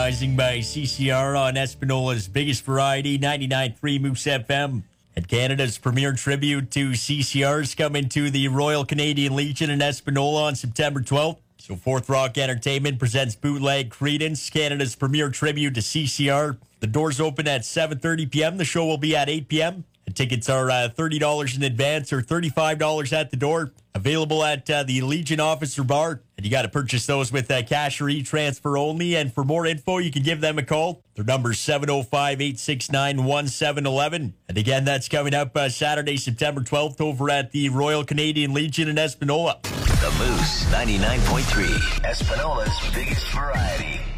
Rising by CCR on Espinola's biggest variety, 99.3 Moose FM. And Canada's premier tribute to CCR is coming to the Royal Canadian Legion in Espanola on September 12th. So Fourth Rock Entertainment presents Bootleg Credence, Canada's premier tribute to CCR. The doors open at 7:30 p.m. The show will be at 8 p.m. And tickets are $30 in advance or $35 at the door. Available at the Legion Officer Bar. And you got to purchase those with cash or e-transfer only. And for more info, you can give them a call. Their number is 705-869-1711. And again, that's coming up Saturday, September 12th over at the Royal Canadian Legion in Espanola. The Moose 99.3, Espinola's biggest variety.